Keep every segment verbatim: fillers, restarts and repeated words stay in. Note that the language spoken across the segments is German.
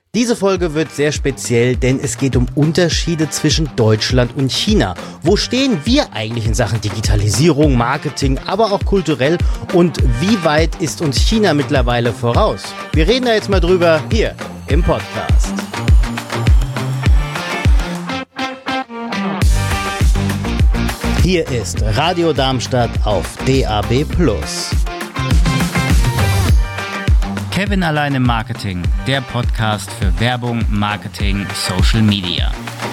Diese Folge wird sehr speziell, denn es geht um Unterschiede zwischen Deutschland und China. Wo stehen wir eigentlich in Sachen Digitalisierung, Marketing, aber auch kulturell und wie weit ist uns China mittlerweile voraus? Wir reden da jetzt mal drüber hier im Podcast. Hier ist Radio Darmstadt auf D A B plus. Kevin allein im Marketing, der Podcast für Werbung, Marketing, Social Media.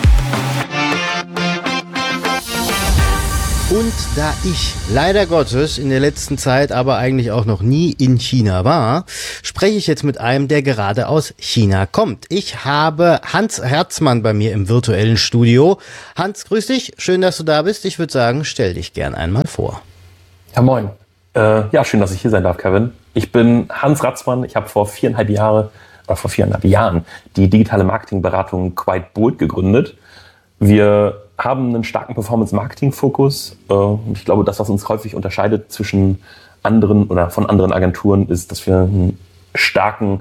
Und da ich leider Gottes in der letzten Zeit aber eigentlich auch noch nie in China war, spreche ich jetzt mit einem, der gerade aus China kommt. Ich habe Hans Herzmann bei mir im virtuellen Studio. Hans, grüß dich, schön, dass du da bist. Ich würde sagen, stell dich gern einmal vor. Ja, moin. Äh, ja, schön, dass ich hier sein darf, Kevin. Ich bin Hans Ratzmann. Ich habe vor viereinhalb Jahre, oder vor viereinhalb Jahren die digitale Marketingberatung Quite Bold gegründet. Wir haben einen starken Performance-Marketing-Fokus. Äh, und ich glaube, das, was uns häufig unterscheidet zwischen anderen oder von anderen Agenturen, ist, dass wir einen starken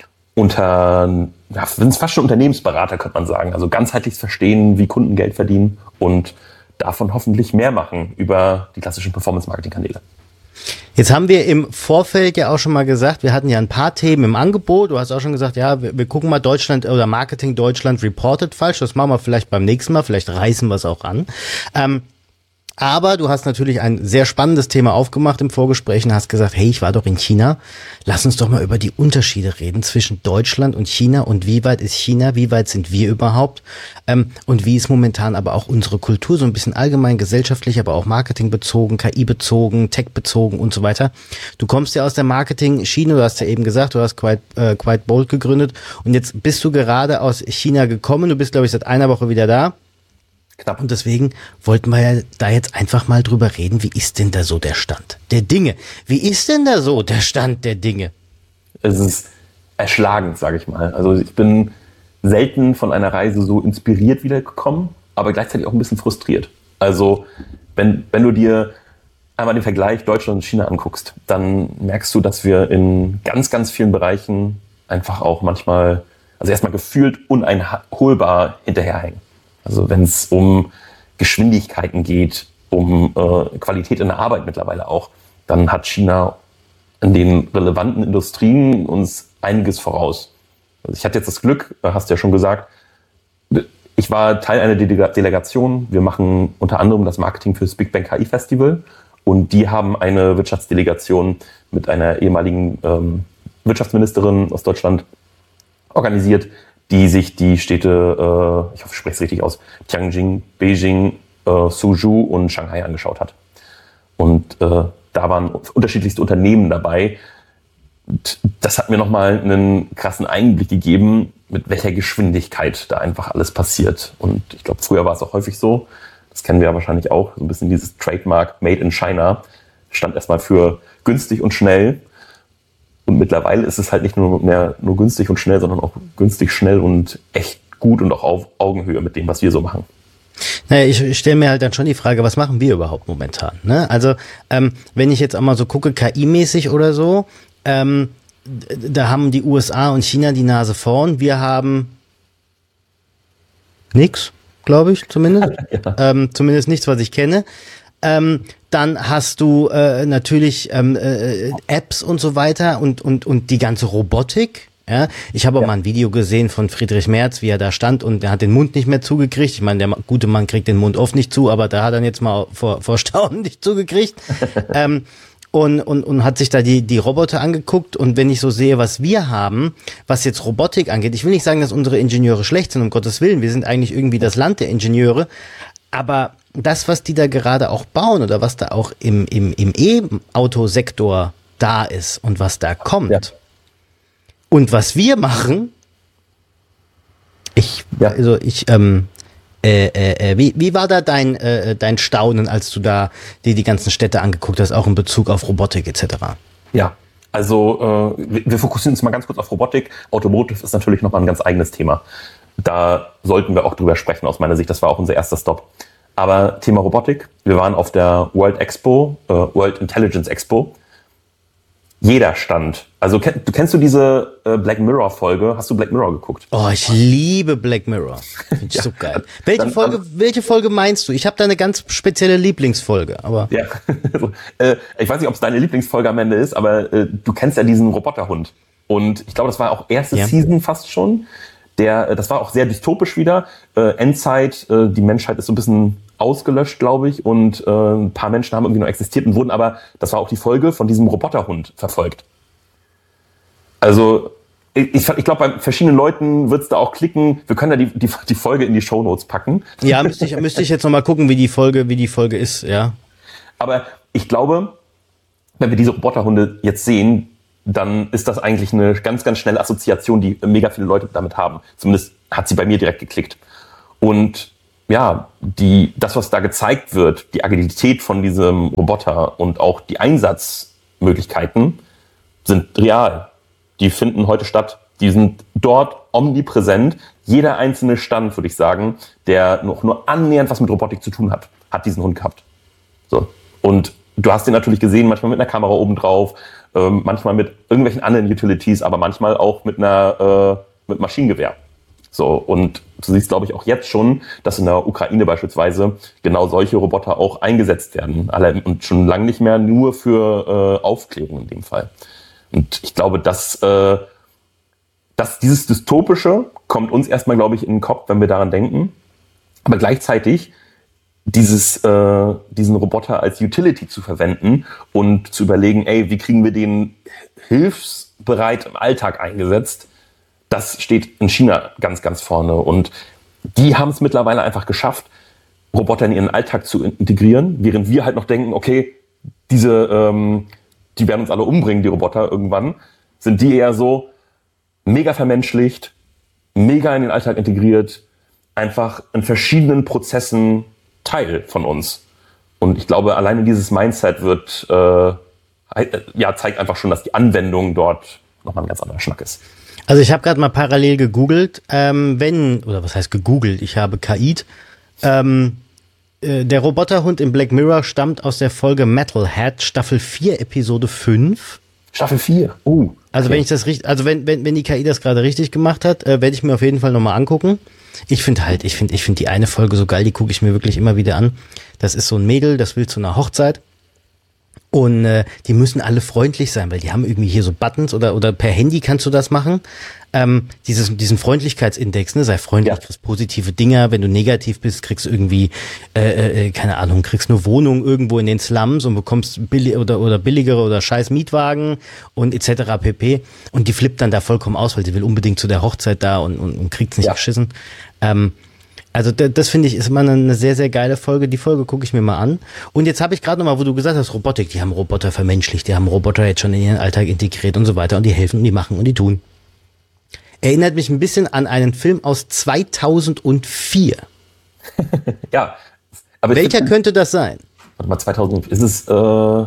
unter, ja, sind es fast schon Unternehmensberater, könnte man sagen. Also ganzheitlich verstehen, wie Kunden Geld verdienen und davon hoffentlich mehr machen über die klassischen Performance-Marketing-Kanäle. Jetzt haben wir im Vorfeld ja auch schon mal gesagt, wir hatten ja ein paar Themen im Angebot. Du hast auch schon gesagt, ja, wir, wir gucken mal Deutschland oder Marketing Deutschland reported falsch. Das machen wir vielleicht beim nächsten Mal. Vielleicht reißen wir es auch an. Ähm, aber du hast natürlich ein sehr spannendes Thema aufgemacht im Vorgespräch und hast gesagt, hey, ich war doch in China. Lass uns doch mal über die Unterschiede reden zwischen Deutschland und China und wie weit ist China, wie weit sind wir überhaupt ähm, und wie ist momentan aber auch unsere Kultur so ein bisschen allgemein gesellschaftlich, aber auch marketingbezogen, K I-bezogen, Tech-bezogen und so weiter. Du kommst ja aus der Marketing-Schiene, du hast ja eben gesagt, du hast Quite, äh, Quite Bold gegründet und jetzt bist du gerade aus China gekommen. Du bist, glaube ich, seit einer Woche wieder da. Knapp. Und deswegen wollten wir ja da jetzt einfach mal drüber reden, wie ist denn da so der Stand der Dinge? Wie ist denn da so der Stand der Dinge? Es ist erschlagend, sage ich mal. Also ich bin selten von einer Reise so inspiriert wiedergekommen, aber gleichzeitig auch ein bisschen frustriert. Also wenn, wenn du dir einmal den Vergleich Deutschland und China anguckst, dann merkst du, dass wir in ganz, ganz vielen Bereichen einfach auch manchmal, also erstmal gefühlt uneinholbar hinterherhängen. Also wenn es um Geschwindigkeiten geht, um äh, Qualität in der Arbeit mittlerweile auch, dann hat China in den relevanten Industrien uns einiges voraus. Also ich hatte jetzt das Glück, hast du ja schon gesagt, ich war Teil einer Delega- Delegation. Wir machen unter anderem das Marketing für das Big Bang K I Festival und die haben eine Wirtschaftsdelegation mit einer ehemaligen ähm, Wirtschaftsministerin aus Deutschland organisiert, die sich die Städte, äh, ich hoffe, ich spreche es richtig aus, Tianjin, Beijing, äh, Suzhou und Shanghai angeschaut hat. Und äh, da waren unterschiedlichste Unternehmen dabei. Und das hat mir nochmal einen krassen Einblick gegeben, mit welcher Geschwindigkeit da einfach alles passiert. Und ich glaube, früher war es auch häufig so, das kennen wir ja wahrscheinlich auch, so ein bisschen dieses Trademark Made in China, stand erstmal für günstig und schnell. Und mittlerweile ist es halt nicht nur mehr nur günstig und schnell, sondern auch günstig, schnell und echt gut und auch auf Augenhöhe mit dem, was wir so machen. Naja, ich, ich stelle mir halt dann schon die Frage, was machen wir überhaupt momentan? Ne? Also ähm, wenn ich jetzt auch mal so gucke, K I-mäßig oder so, ähm, da haben die U S A und China die Nase vorn. Wir haben nix, glaube ich zumindest. Ja. Ähm, zumindest nichts, was ich kenne. Ähm, dann hast du äh, natürlich ähm, äh, Apps und so weiter und und und die ganze Robotik. Ja, ich habe auch ja. mal ein Video gesehen von Friedrich Merz, wie er da stand und der hat den Mund nicht mehr zugekriegt. Ich meine, der gute Mann kriegt den Mund oft nicht zu, aber da hat er jetzt mal vor, vor Staunen nicht zugekriegt. ähm, und und und hat sich da die die Roboter angeguckt und wenn ich so sehe, was wir haben, was jetzt Robotik angeht, ich will nicht sagen, dass unsere Ingenieure schlecht sind, um Gottes Willen, wir sind eigentlich irgendwie das Land der Ingenieure, aber das, was die da gerade auch bauen oder was da auch im, im, im E-Auto-Sektor da ist und was da kommt ja. und was wir machen, ich, ja. also ich, ähm, äh, äh, wie, wie war da dein, äh, dein Staunen, als du da dir die ganzen Städte angeguckt hast, auch in Bezug auf Robotik et cetera? Ja, also äh, wir, wir fokussieren uns mal ganz kurz auf Robotik. Automotive ist natürlich nochmal ein ganz eigenes Thema. Da sollten wir auch drüber sprechen aus meiner Sicht. Das war auch unser erster Stop. Aber Thema Robotik, wir waren auf der World Expo, äh, World Intelligence Expo. jeder Stand. Also kenn, du kennst du diese äh, Black Mirror Folge? Hast du Black Mirror geguckt? Oh, ich liebe Black Mirror. Finde ich ja. so geil. Welche Dann, Folge, also, welche Folge meinst du? Ich habe da eine ganz spezielle Lieblingsfolge, aber. Ja. äh, ich weiß nicht, ob es deine Lieblingsfolge am Ende ist, aber äh, du kennst ja diesen Roboterhund. Und ich glaube, das war auch erste ja. Season fast schon. Der, das war auch sehr dystopisch wieder. Äh, Endzeit, äh, die Menschheit ist so ein bisschen ausgelöscht, glaube ich. Und äh, ein paar Menschen haben irgendwie noch existiert und wurden aber, das war auch die Folge, von diesem Roboterhund verfolgt. Also ich, ich glaube, bei verschiedenen Leuten wird es da auch klicken. Wir können da die, die, die Folge in die Shownotes packen. Ja, müsste ich, müsste ich jetzt noch mal gucken, wie die Folge, wie die Folge ist, ja. Aber ich glaube, wenn wir diese Roboterhunde jetzt sehen, dann ist das eigentlich eine ganz, ganz schnelle Assoziation, die mega viele Leute damit haben. Zumindest hat sie bei mir direkt geklickt. Und ja, die, das, was da gezeigt wird, die Agilität von diesem Roboter und auch die Einsatzmöglichkeiten sind real. Die finden heute statt. Die sind dort omnipräsent. Jeder einzelne Stand, würde ich sagen, der noch nur annähernd was mit Robotik zu tun hat, hat diesen Hund gehabt. So. Und du hast den natürlich gesehen, manchmal mit einer Kamera oben drauf, ähm, manchmal mit irgendwelchen anderen Utilities, aber manchmal auch mit einer äh, mit Maschinengewehr. So, und du siehst, glaube ich, auch jetzt schon, dass in der Ukraine beispielsweise genau solche Roboter auch eingesetzt werden. Alle, und schon lange nicht mehr nur für äh, Aufklärung in dem Fall. Und ich glaube, dass, äh, dass dieses Dystopische kommt uns erstmal, glaube ich, in den Kopf, wenn wir daran denken. Aber gleichzeitig dieses, äh, diesen Roboter als Utility zu verwenden und zu überlegen, ey, wie kriegen wir den hilfsbereit im Alltag eingesetzt, das steht in China ganz, ganz vorne. Und die haben es mittlerweile einfach geschafft, Roboter in ihren Alltag zu integrieren, während wir halt noch denken, okay, diese, ähm, die werden uns alle umbringen, die Roboter irgendwann, sind die eher so mega vermenschlicht, mega in den Alltag integriert, einfach in verschiedenen Prozessen Teil von uns. Und ich glaube, alleine dieses Mindset wird, äh, ja, zeigt einfach schon, dass die Anwendung dort nochmal ein ganz anderer Schnack ist. Also ich habe gerade mal parallel gegoogelt, ähm, wenn, oder was heißt gegoogelt, ich habe K I'd, ähm, äh, der Roboterhund in Black Mirror stammt aus der Folge Metalhead, Staffel vier, Episode fünf. Staffel vier? Oh. Okay. Also wenn ich das richtig, also wenn, wenn, wenn die K I das gerade richtig gemacht hat, äh, werde ich mir auf jeden Fall nochmal angucken. Ich finde halt, ich finde, ich finde die eine Folge so geil, die gucke ich mir wirklich immer wieder an. Das ist so ein Mädel, das will zu einer Hochzeit. Und äh, die müssen alle freundlich sein, weil die haben irgendwie hier so Buttons oder oder per Handy kannst du das machen. Ähm, dieses diesen Freundlichkeitsindex, ne, sei freundlich, ja. Kriegst positive Dinger, wenn du negativ bist, kriegst irgendwie äh, äh, keine Ahnung, kriegst eine Wohnung irgendwo in den Slums und bekommst billig oder oder billigere oder scheiß Mietwagen und et cetera pp. Und die flippt dann da vollkommen aus, weil sie will unbedingt zu der Hochzeit da und und, und kriegt's nicht ja. geschissen. Ähm, Also das finde ich ist immer eine sehr, sehr geile Folge. Die Folge gucke ich mir mal an. Und jetzt habe ich gerade nochmal, wo du gesagt hast, Robotik, die haben Roboter vermenschlicht, die haben Roboter jetzt schon in ihren Alltag integriert und so weiter. Und die helfen und die machen und die tun. Erinnert mich ein bisschen an einen Film aus zweitausendvier. Ja. Aber welcher find, könnte das sein? Warte mal, zweitausend, ist es, äh,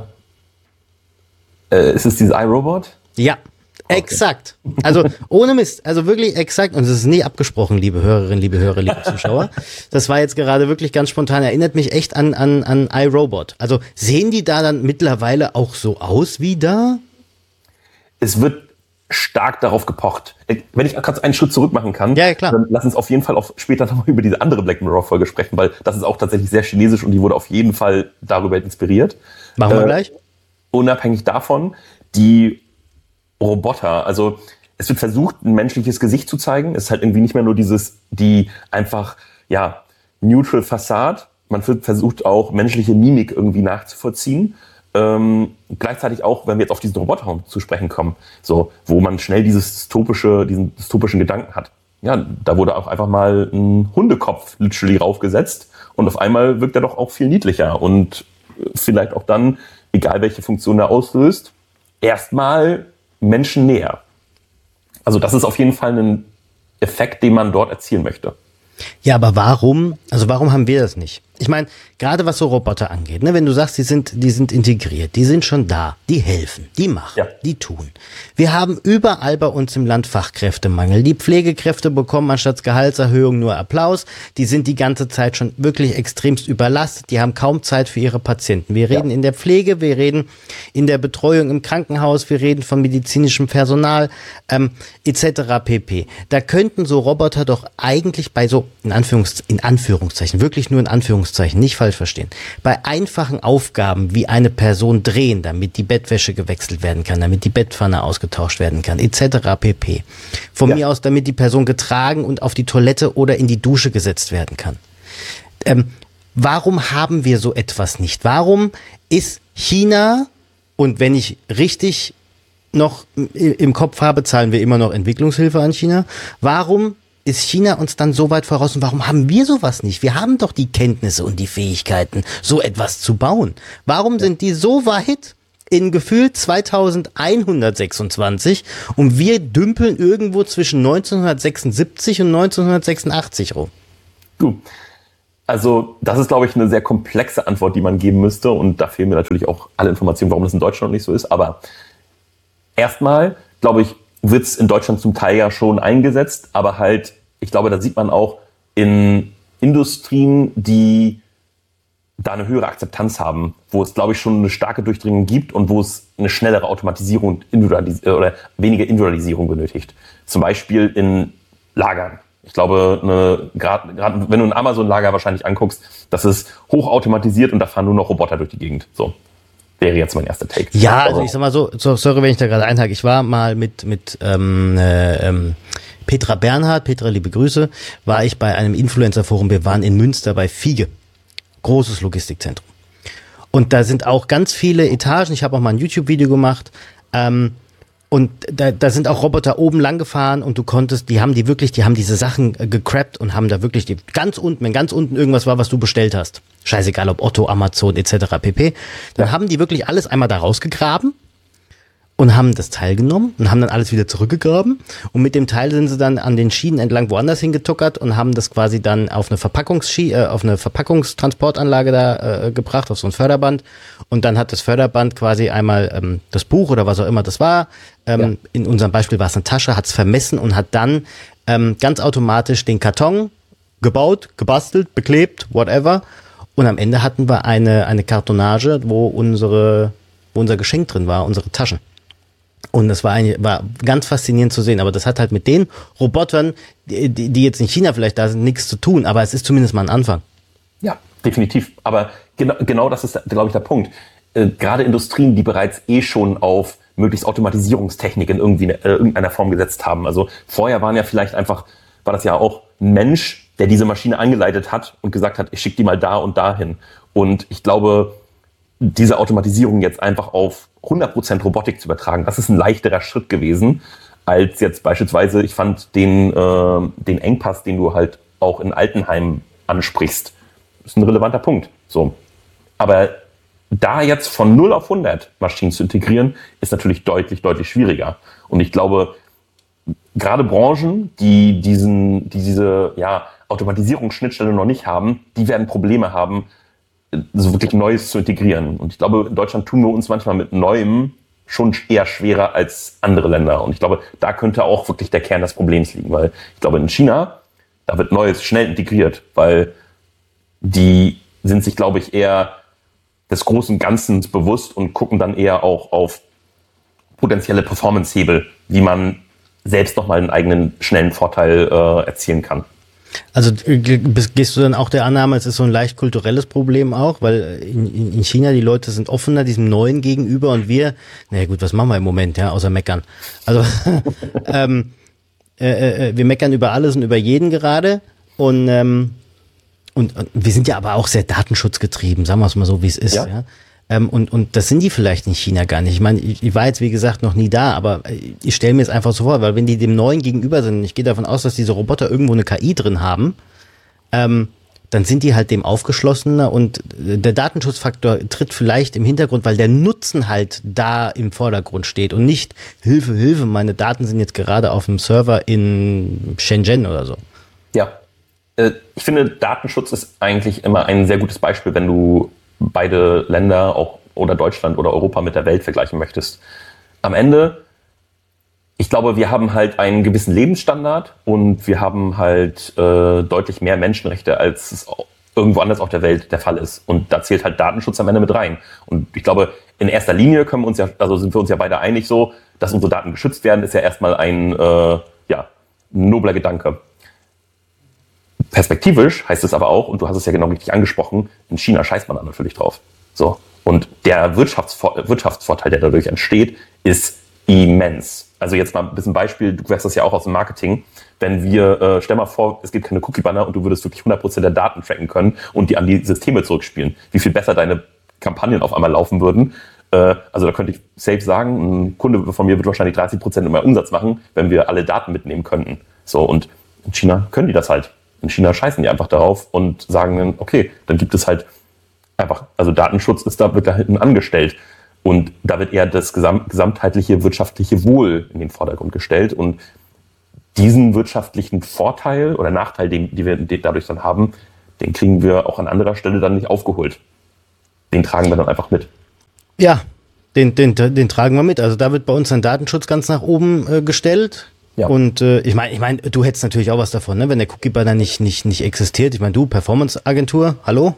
äh, ist es dieses iRobot? Ja. Okay. Exakt. Also ohne Mist. Also wirklich exakt. Und es ist nie abgesprochen, liebe Hörerinnen, liebe Hörer, liebe Zuschauer. Das war jetzt gerade wirklich ganz spontan. Erinnert mich echt an, an, an iRobot. Also sehen die da dann mittlerweile auch so aus wie da? Es wird stark darauf gepocht. Wenn ich kurz einen Schritt zurück machen kann, ja, klar. Dann lass uns auf jeden Fall auch später nochmal über diese andere Black Mirror-Folge sprechen, weil das ist auch tatsächlich sehr chinesisch und die wurde auf jeden Fall darüber inspiriert. Machen wir äh, gleich. Unabhängig davon, die Roboter, also es wird versucht, ein menschliches Gesicht zu zeigen. Es ist halt irgendwie nicht mehr nur dieses, die einfach, ja, neutral Fassade. Man wird versucht auch, menschliche Mimik irgendwie nachzuvollziehen. Ähm, gleichzeitig auch, wenn wir jetzt auf diesen Roboter zu sprechen kommen, so, wo man schnell dieses dystopische, diesen dystopischen Gedanken hat. Ja, da wurde auch einfach mal ein Hundekopf literally raufgesetzt und auf einmal wirkt er doch auch viel niedlicher und vielleicht auch dann, egal welche Funktion er auslöst, erstmal Menschen näher. Also das ist auf jeden Fall ein Effekt, den man dort erzielen möchte. Ja, aber warum, also warum haben wir das nicht? ich meine, gerade was so Roboter angeht, ne, wenn du sagst, die sind, die sind integriert, die sind schon da, die helfen, die machen, ja. die tun. Wir haben überall bei uns im Land Fachkräftemangel. Die Pflegekräfte bekommen anstatt Gehaltserhöhung nur Applaus. Die sind die ganze Zeit schon wirklich extremst überlastet. Die haben kaum Zeit für ihre Patienten. Wir reden ja. in der Pflege, wir reden in der Betreuung im Krankenhaus, wir reden von medizinischem Personal, ähm, et cetera pp. Da könnten so Roboter doch eigentlich bei so, in Anführungs- in Anführungszeichen, wirklich nur in Anführungszeichen, nicht falsch verstehen, bei einfachen Aufgaben wie eine Person drehen, damit die Bettwäsche gewechselt werden kann, damit die Bettpfanne ausgetauscht werden kann, et cetera pp. Von ja. mir aus, damit die Person getragen und auf die Toilette oder in die Dusche gesetzt werden kann. Ähm, warum haben wir so etwas nicht? Warum ist China, und wenn ich richtig noch im Kopf habe, zahlen wir immer noch Entwicklungshilfe an China, warum ist China uns dann so weit voraus und warum haben wir sowas nicht? Wir haben doch die Kenntnisse und die Fähigkeiten, so etwas zu bauen. Warum sind die so weit in gefühlt zweitausendeinhundertsechsundzwanzig und wir dümpeln irgendwo zwischen neunzehnhundertsechsundsiebzig und neunzehnhundertsechsundachtzig rum? Du, also das ist, glaube ich, eine sehr komplexe Antwort, die man geben müsste und da fehlen mir natürlich auch alle Informationen, warum das in Deutschland nicht so ist, aber erstmal, glaube ich, wird es in Deutschland zum Teil ja schon eingesetzt, aber halt, ich glaube, da sieht man auch in Industrien, die da eine höhere Akzeptanz haben, wo es, glaube ich, schon eine starke Durchdringung gibt und wo es eine schnellere Automatisierung individualis- oder weniger Individualisierung benötigt. Zum Beispiel in Lagern. Ich glaube, gerade wenn du ein Amazon-Lager wahrscheinlich anguckst, das ist hochautomatisiert und da fahren nur noch Roboter durch die Gegend. So. Wäre jetzt mein erster Take. Ja, also ich sag mal so, so sorry, wenn ich da gerade einhake. Ich war mal mit mit ähm, äh, ähm, Petra Bernhard, Petra, liebe Grüße, war ich bei einem Influencer-Forum. Wir waren in Münster bei Fiege, großes Logistikzentrum. Und da sind auch ganz viele Etagen. Ich habe auch mal ein YouTube-Video gemacht. Ähm, und da, da sind auch Roboter oben lang gefahren und du konntest, die haben die wirklich, die haben diese Sachen äh, gecrappt und haben da wirklich die, ganz unten, wenn ganz unten irgendwas war, was du bestellt hast, scheißegal ob Otto, Amazon et cetera pp., dann ja. haben die wirklich alles einmal da rausgegraben und haben das Teil genommen und haben dann alles wieder zurückgegraben und mit dem Teil sind sie dann an den Schienen entlang woanders hingetuckert und haben das quasi dann auf eine Verpackungsschie äh, auf eine Verpackungstransportanlage da äh, gebracht, auf so ein Förderband und dann hat das Förderband quasi einmal ähm, das Buch oder was auch immer das war, ähm, ja. in unserem Beispiel war es eine Tasche, hat es vermessen und hat dann ähm, ganz automatisch den Karton gebaut, gebastelt, beklebt, whatever und am Ende hatten wir eine eine Kartonage, wo unsere wo unser Geschenk drin war, unsere Taschen. Und das war, ein, war ganz faszinierend zu sehen. Aber das hat halt mit den Robotern, die, die jetzt in China vielleicht da sind, nichts zu tun. Aber es ist zumindest mal ein Anfang. Ja, definitiv. Aber genau, genau das ist, glaube ich, der Punkt. Äh, gerade Industrien, die bereits eh schon auf möglichst Automatisierungstechnik in irgendwie äh, irgendeiner Form gesetzt haben. Also vorher waren ja vielleicht einfach, war das ja auch ein Mensch, der diese Maschine angeleitet hat und gesagt hat, ich schicke die mal da und dahin. Und ich glaube, diese Automatisierung jetzt einfach auf hundert Prozent Robotik zu übertragen, das ist ein leichterer Schritt gewesen, als jetzt beispielsweise, ich fand den, äh, den Engpass, den du halt auch in Altenheimen ansprichst, ist ein relevanter Punkt. So. Aber da jetzt von null auf hundert Maschinen zu integrieren, ist natürlich deutlich, deutlich schwieriger. Und ich glaube, gerade Branchen, die diesen, die diese ja, Automatisierungsschnittstelle noch nicht haben, die werden Probleme haben, so wirklich Neues zu integrieren. Und ich glaube, in Deutschland tun wir uns manchmal mit Neuem schon eher schwerer als andere Länder. Und ich glaube, da könnte auch wirklich der Kern des Problems liegen, weil ich glaube, in China, da wird Neues schnell integriert, weil die sind sich, glaube ich, eher des großen Ganzen bewusst und gucken dann eher auch auf potenzielle Performance-Hebel, wie man selbst nochmal einen eigenen schnellen Vorteil äh, erzielen kann. Also gehst du dann auch der Annahme, es ist so ein leicht kulturelles Problem auch, weil in, in China die Leute sind offener diesem Neuen gegenüber und wir, naja gut, was machen wir im Moment, ja, außer meckern. Also ähm, äh, äh, wir meckern über alles und über jeden gerade und, ähm, und, und wir sind ja aber auch sehr datenschutzgetrieben, sagen wir es mal so, wie es ist. Ja. Ja? Ähm, und, und das sind die vielleicht in China gar nicht. Ich meine, ich, ich war jetzt wie gesagt noch nie da, aber ich stelle mir es einfach so vor, weil wenn die dem Neuen gegenüber sind, ich gehe davon aus, dass diese Roboter irgendwo eine K I drin haben, ähm, dann sind die halt dem aufgeschlossener und der Datenschutzfaktor tritt vielleicht im Hintergrund, weil der Nutzen halt da im Vordergrund steht und nicht Hilfe, Hilfe, meine Daten sind jetzt gerade auf dem Server in Shenzhen oder so. Ja, äh, ich finde, Datenschutz ist eigentlich immer ein sehr gutes Beispiel, wenn du beide Länder, auch oder Deutschland oder Europa mit der Welt vergleichen möchtest. Am Ende, ich glaube, wir haben halt einen gewissen Lebensstandard und wir haben halt äh, deutlich mehr Menschenrechte, als es irgendwo anders auf der Welt der Fall ist. Und da zählt halt Datenschutz am Ende mit rein. Und ich glaube, in erster Linie können wir uns ja, also sind wir uns ja beide einig so, dass unsere Daten geschützt werden, ist ja erstmal ein äh, ja, nobler Gedanke. Perspektivisch heißt es aber auch, und du hast es ja genau richtig angesprochen, in China scheißt man da natürlich drauf. So. Und der Wirtschaftsvor- Wirtschaftsvorteil, der dadurch entsteht, ist immens. Also jetzt mal ein bisschen Beispiel, du weißt das ja auch aus dem Marketing, wenn wir, äh, stell mal vor, es gibt keine Cookie-Banner und du würdest wirklich hundert Prozent der Daten tracken können und die an die Systeme zurückspielen, wie viel besser deine Kampagnen auf einmal laufen würden. Äh, also da könnte ich safe sagen, ein Kunde von mir wird wahrscheinlich dreißig Prozent mehr Umsatz machen, wenn wir alle Daten mitnehmen könnten. So, und in China können die das halt. In China scheißen die einfach darauf und sagen dann, okay, dann gibt es halt einfach, also Datenschutz ist da, wird da hinten angestellt. Und da wird eher das gesam- gesamtheitliche wirtschaftliche Wohl in den Vordergrund gestellt. Und diesen wirtschaftlichen Vorteil oder Nachteil, den, den wir den dadurch dann haben, den kriegen wir auch an anderer Stelle dann nicht aufgeholt. Den tragen wir dann einfach mit. Ja, den, den, den tragen wir mit. Also da wird bei uns ein Datenschutz ganz nach oben äh, gestellt. Ja. Und äh, ich meine, ich meine, du hättest natürlich auch was davon, ne? Wenn der Cookie-Banner nicht, nicht, nicht existiert. Ich meine, du, Performance-Agentur, hallo?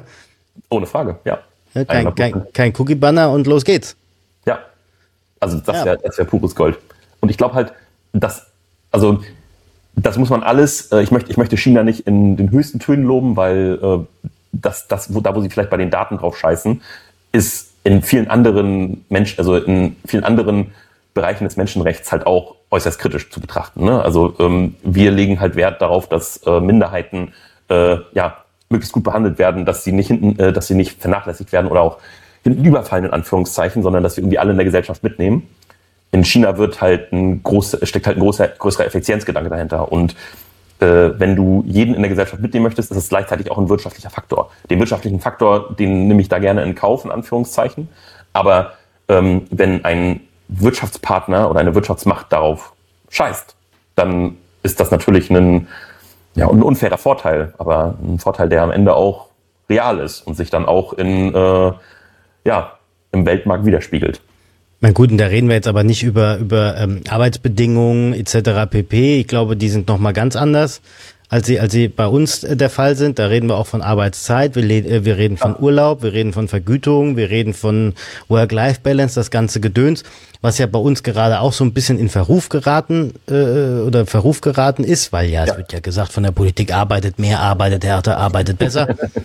Ohne Frage, ja. ja kein, kein, kein Cookie-Banner und los geht's. Ja, also das ja. wäre das wär pures Gold. Und ich glaube halt, dass, also das muss man alles, äh, ich möchte ich möchte China nicht in den höchsten Tönen loben, weil äh, das, das wo, da, wo sie vielleicht bei den Daten drauf scheißen, ist in vielen anderen Menschen, also in vielen anderen Bereichen des Menschenrechts halt auch äußerst kritisch zu betrachten. Ne? Also ähm, wir legen halt Wert darauf, dass äh, Minderheiten äh, ja möglichst gut behandelt werden, dass sie nicht hinten, äh, dass sie nicht vernachlässigt werden oder auch hinten überfallen in Anführungszeichen, sondern dass wir irgendwie alle in der Gesellschaft mitnehmen. In China wird halt ein großer, steckt halt ein großer, größerer Effizienzgedanke dahinter. Und äh, wenn du jeden in der Gesellschaft mitnehmen möchtest, ist es gleichzeitig auch ein wirtschaftlicher Faktor. Den wirtschaftlichen Faktor, den nehme ich da gerne in Kauf, in Anführungszeichen. Aber ähm, wenn ein Wirtschaftspartner oder eine Wirtschaftsmacht darauf scheißt, dann ist das natürlich ein, ja, ein unfairer Vorteil, aber ein Vorteil, der am Ende auch real ist und sich dann auch in, äh, ja, im Weltmarkt widerspiegelt. Na gut, und da reden wir jetzt aber nicht über, über ähm, Arbeitsbedingungen et cetera pp. Ich glaube, die sind nochmal ganz anders, als sie, als sie bei uns äh, der Fall sind. Da reden wir auch von Arbeitszeit, wir, äh, wir reden von Urlaub, wir reden von Vergütung, wir reden von Work-Life-Balance, das ganze Gedöns, was ja bei uns gerade auch so ein bisschen in Verruf geraten äh, oder Verruf geraten ist, weil ja, ja, es wird ja gesagt von der Politik, arbeitet mehr, arbeitet härter, arbeitet besser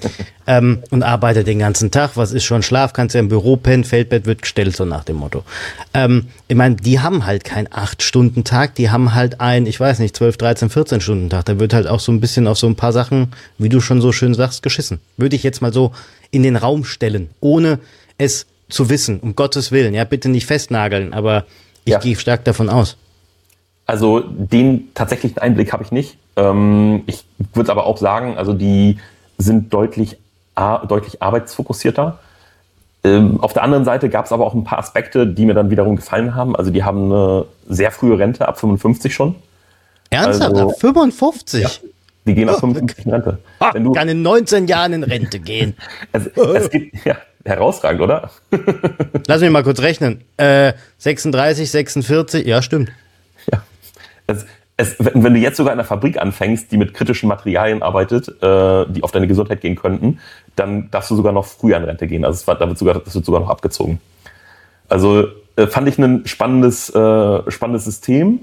ähm, und arbeitet den ganzen Tag. Was ist schon Schlaf? Kannst ja im Büro pennen, Feldbett wird gestellt, so nach dem Motto. Ähm, ich meine, die haben halt keinen acht-Stunden-Tag, die haben halt einen, ich weiß nicht, zwölf, dreizehn, vierzehn Stunden Tag. Da wird halt auch so ein bisschen auf so ein paar Sachen, wie du schon so schön sagst, geschissen. Würde ich jetzt mal so in den Raum stellen, ohne es zu wissen, um Gottes Willen, ja, bitte nicht festnageln, aber ich ja. gehe stark davon aus. Also den tatsächlichen Einblick habe ich nicht. Ähm, ich würde aber auch sagen, also die sind deutlich, a- deutlich arbeitsfokussierter. Ähm, auf der anderen Seite gab es aber auch ein paar Aspekte, die mir dann wiederum gefallen haben. Also die haben eine sehr frühe Rente, ab fünfundfünfzig schon. Ernsthaft? Also, ab fünfundfünfzig? Ja, die gehen ab fünfundfünfzig in Rente. Ha, Wenn du, kann in neunzehn Jahren in Rente gehen. es, es gibt, ja, herausragend, oder? Lass mich mal kurz rechnen. Äh, sechsunddreißig, sechsundvierzig, ja, stimmt. Ja. Es, es, wenn, wenn du jetzt sogar in einer Fabrik anfängst, die mit kritischen Materialien arbeitet, äh, die auf deine Gesundheit gehen könnten, dann darfst du sogar noch früher in Rente gehen. Also es war, da wird sogar, das wird sogar noch abgezogen. Also äh, fand ich ein spannendes, äh, spannendes System.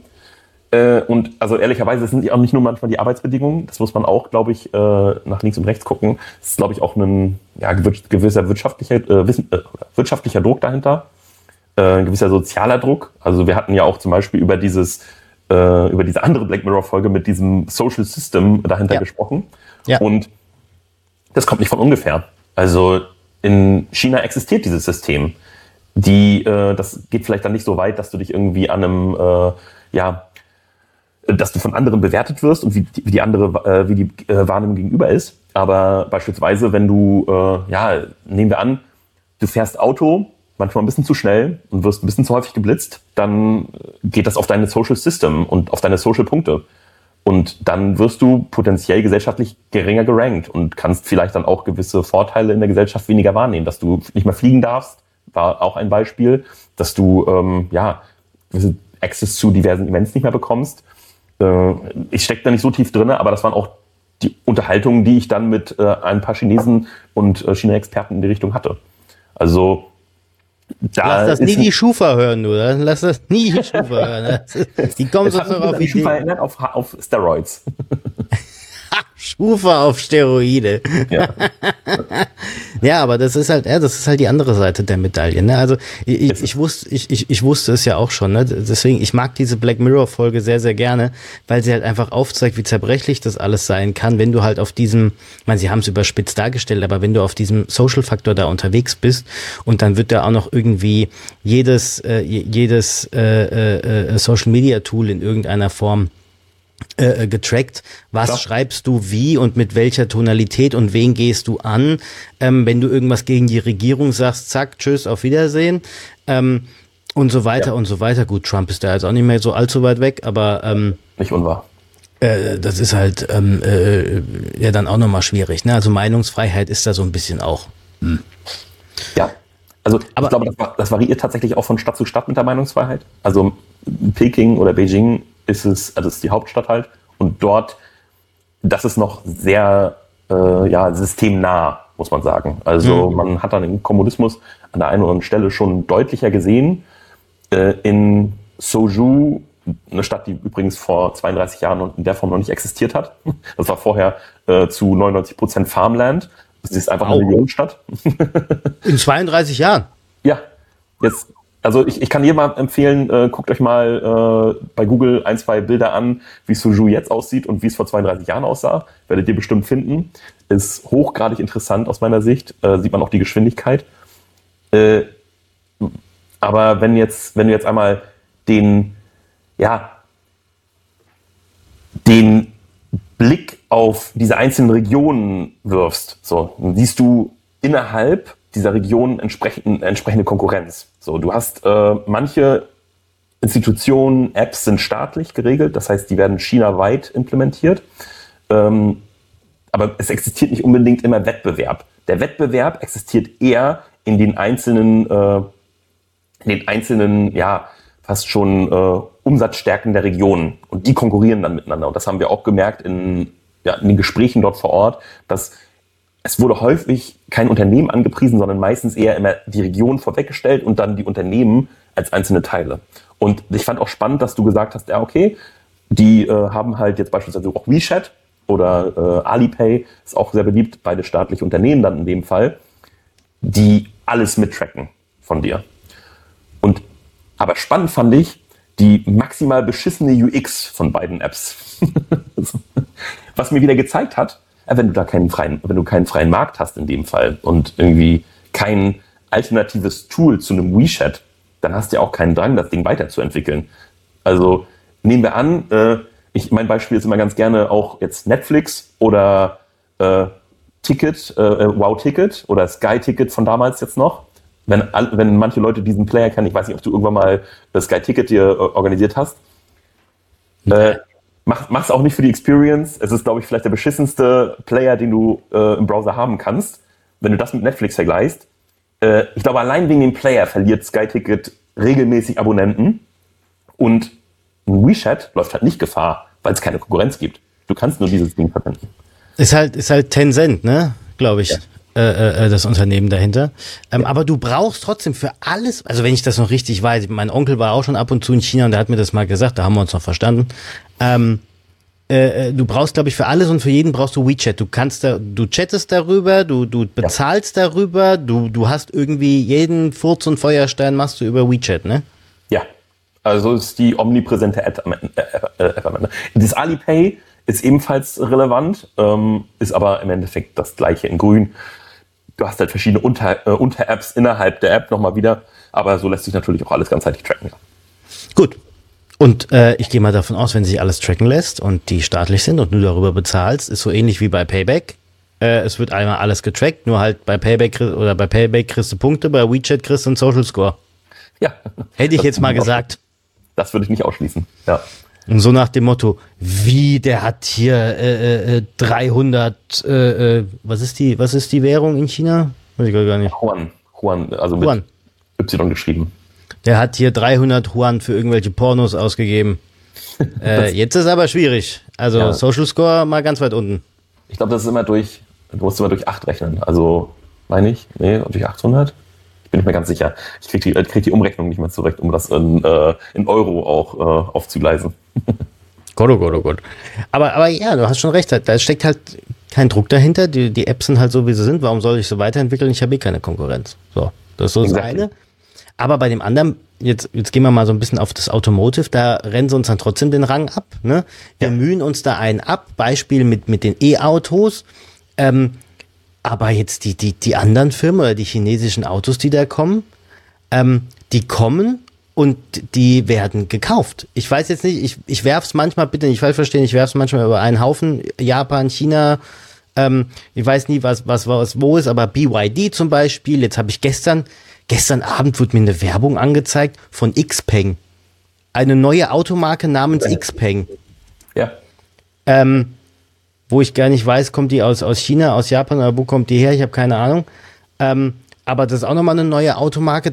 Und also ehrlicherweise sind auch nicht nur manchmal die Arbeitsbedingungen, das muss man auch, glaube ich, nach links und rechts gucken. Es ist, glaube ich, auch ein ja, gewisser wirtschaftlicher, äh, Wissen, äh, wirtschaftlicher Druck dahinter, äh, ein gewisser sozialer Druck. Also wir hatten ja auch zum Beispiel über dieses, äh, über diese andere Black Mirror-Folge mit diesem Social System dahinter ja. gesprochen. Ja. Und das kommt nicht von ungefähr. Also in China existiert dieses System. Die, äh, das geht vielleicht dann nicht so weit, dass du dich irgendwie an einem, äh, ja, dass du von anderen bewertet wirst und wie die, wie die andere, äh, wie die äh, Wahrnehmung gegenüber ist. Aber beispielsweise, wenn du, äh, ja, nehmen wir an, du fährst Auto, manchmal ein bisschen zu schnell und wirst ein bisschen zu häufig geblitzt, dann geht das auf deine Social System und auf deine Social Punkte. Und dann wirst du potenziell gesellschaftlich geringer gerankt und kannst vielleicht dann auch gewisse Vorteile in der Gesellschaft weniger wahrnehmen. Dass du nicht mehr fliegen darfst, war auch ein Beispiel. Dass du ähm, ja Access zu diversen Events nicht mehr bekommst. Äh, ich stecke da nicht so tief drin, aber das waren auch die Unterhaltungen, die ich dann mit äh, ein paar Chinesen und äh, China-Experten in die Richtung hatte. Also da Lass das nie die Schufa hören, oder? Lass das nie die Schufa hören. Ist, die kommen sonst noch auf die Schufa erinnert auf, auf Steroids. Schufa auf Steroide. Ja. Ja, aber das ist halt, ja, das ist halt die andere Seite der Medaille. Ne? Also ich, ich, ich wusste, ich, ich, ich wusste es ja auch schon. Ne? Deswegen, ich mag diese Black Mirror Folge sehr, sehr gerne, weil sie halt einfach aufzeigt, wie zerbrechlich das alles sein kann, wenn du halt auf diesem, ich meine, sie haben es überspitzt dargestellt, aber wenn du auf diesem Social Faktor da unterwegs bist und dann wird da auch noch irgendwie jedes, äh, jedes äh, äh, Social Media Tool in irgendeiner Form Äh, getrackt, was ja. schreibst du wie und mit welcher Tonalität und wen gehst du an, ähm, wenn du irgendwas gegen die Regierung sagst, zack, tschüss, auf Wiedersehen, ähm, und so weiter ja. und so weiter. Gut, Trump ist da jetzt auch nicht mehr so allzu weit weg, aber ähm, nicht unwahr. Äh, das ist halt ähm, äh, ja dann auch nochmal schwierig, ne? Also Meinungsfreiheit ist da so ein bisschen auch. Hm. Ja, also aber ich glaube, das, das variiert tatsächlich auch von Stadt zu Stadt mit der Meinungsfreiheit. Also Peking oder Beijing ist es, also ist die Hauptstadt halt, und dort, das ist noch sehr äh, ja, systemnah, muss man sagen. Also mhm. man hat dann den Kommunismus an der einen oder anderen Stelle schon deutlicher gesehen. Äh, in Suzhou, eine Stadt, die übrigens vor zweiunddreißig Jahren in der Form noch nicht existiert hat. Das war vorher äh, zu neunundneunzig Prozent Farmland. Das ist einfach eine Millionenstadt. In zweiunddreißig Jahren? Ja, jetzt. Also ich, ich kann jedem mal empfehlen, äh, guckt euch mal äh, bei Google ein, zwei Bilder an, wie Suzhou jetzt aussieht und wie es vor zweiunddreißig Jahren aussah. Werdet ihr bestimmt finden. Ist hochgradig interessant aus meiner Sicht. Äh, sieht man auch die Geschwindigkeit. Äh, aber wenn jetzt, wenn du jetzt einmal den, ja, den Blick auf diese einzelnen Regionen wirfst, so, dann siehst du innerhalb dieser Region entsprechend, entsprechende Konkurrenz. So, du hast äh, manche Institutionen, Apps sind staatlich geregelt, das heißt, die werden chinaweit implementiert. Ähm, aber es existiert nicht unbedingt immer Wettbewerb. Der Wettbewerb existiert eher in den einzelnen, äh, in den einzelnen, ja, fast schon äh, Umsatzstärken der Regionen. Und die konkurrieren dann miteinander. Und das haben wir auch gemerkt in, ja, in den Gesprächen dort vor Ort, dass es wurde häufig kein Unternehmen angepriesen, sondern meistens eher immer die Region vorweggestellt und dann die Unternehmen als einzelne Teile. Und ich fand auch spannend, dass du gesagt hast, ja okay, die äh, haben halt jetzt beispielsweise auch WeChat oder äh, Alipay, ist auch sehr beliebt, beide staatliche Unternehmen dann in dem Fall, die alles mittracken von dir. Und aber spannend fand ich die maximal beschissene U X von beiden Apps. Was mir wieder gezeigt hat, wenn du da keinen freien, wenn du keinen freien Markt hast in dem Fall und irgendwie kein alternatives Tool zu einem WeChat, dann hast du ja auch keinen Drang, das Ding weiterzuentwickeln. Also nehmen wir an, äh, ich, mein Beispiel ist immer ganz gerne auch jetzt Netflix oder äh, Ticket, äh, Wow Ticket oder Sky Ticket von damals jetzt noch. Wenn, wenn manche Leute diesen Player kennen, ich weiß nicht, ob du irgendwann mal das Sky Ticket dir äh, organisiert hast. Äh, Mach, mach's auch nicht für die Experience. Es ist, glaube ich, vielleicht der beschissenste Player, den du äh, im Browser haben kannst. Wenn du das mit Netflix vergleichst. Äh, ich glaube, allein wegen dem Player verliert Sky Ticket regelmäßig Abonnenten. Und ein WeChat läuft halt nicht Gefahr, weil es keine Konkurrenz gibt. Du kannst nur dieses Ding verwenden. Ist halt, ist halt Tencent, ne? Glaube ich. Ja. Äh, äh, das Unternehmen dahinter. Ähm, ja. Aber du brauchst trotzdem für alles, also wenn ich das noch richtig weiß, mein Onkel war auch schon ab und zu in China und der hat mir das mal gesagt, da haben wir uns noch verstanden. Ähm, äh, du brauchst, glaube ich, für alles und für jeden brauchst du WeChat. Du kannst da, du chattest darüber, du, du bezahlst ja. darüber, du, du hast irgendwie jeden Furz und Feuerstein machst du über WeChat, ne? Ja. Also ist die omnipräsente App am Ende. Das Alipay ist ebenfalls relevant, ähm, ist aber im Endeffekt das gleiche in grün. Du hast halt verschiedene Unter, äh, Unter-Apps innerhalb der App nochmal wieder, aber so lässt sich natürlich auch alles ganzheitlich tracken. Ja. Gut. Und äh, ich gehe mal davon aus, wenn sich alles tracken lässt und die staatlich sind und du darüber bezahlst, ist so ähnlich wie bei Payback. Äh, es wird einmal alles getrackt, nur halt bei Payback oder bei Payback kriegst du Punkte, bei WeChat kriegst du einen Social Score. Ja. Hätte ich jetzt mal gesagt. Das würde ich nicht ausschließen, ja. Und so nach dem Motto, wie, der hat hier äh, äh, dreihundert, äh, äh, was ist die, was ist die Währung in China? Weiß ich gar nicht. Juan, Juan, also mit Juan. Y geschrieben. Der hat hier dreihundert Yuan für irgendwelche Pornos ausgegeben. äh, jetzt ist aber schwierig. Also Ja. Social Score mal ganz weit unten. Ich glaube, das ist immer durch, du musst immer durch acht rechnen. Also, meine ich, nee, durch achthundert? Ich bin nicht mehr ganz sicher. Ich kriege die, krieg die Umrechnung nicht mehr zurecht, um das in, äh, in Euro auch äh, aufzugleisen. Gott, oh Gott, oh Gott. Aber, aber ja, du hast schon recht. Da steckt halt kein Druck dahinter. Die, die Apps sind halt so, wie sie sind. Warum soll ich so weiterentwickeln? Ich habe eh keine Konkurrenz. So, das ist so das Exactly. eine. Aber bei dem anderen, jetzt, jetzt gehen wir mal so ein bisschen auf das Automotive, da rennen sie uns dann trotzdem den Rang ab. Ne? Wir Ja. mühen uns da einen ab. Beispiel mit, mit den E-Autos. Ähm, aber jetzt die, die, die anderen Firmen oder die chinesischen Autos, die da kommen, ähm, die kommen und die werden gekauft. Ich weiß jetzt nicht, ich, ich werf's manchmal, bitte nicht falsch verstehen, ich werf's manchmal über einen Haufen, Japan, China, ähm, ich weiß nie, was, was, was wo ist, aber B Y D zum Beispiel, jetzt habe ich gestern, gestern Abend wurde mir eine Werbung angezeigt von Xpeng. Eine neue Automarke namens Xpeng. Ja. Ähm, wo ich gar nicht weiß, kommt die aus, aus China, aus Japan oder wo kommt die her, ich habe keine Ahnung. Ähm, aber das ist auch nochmal eine neue Automarke.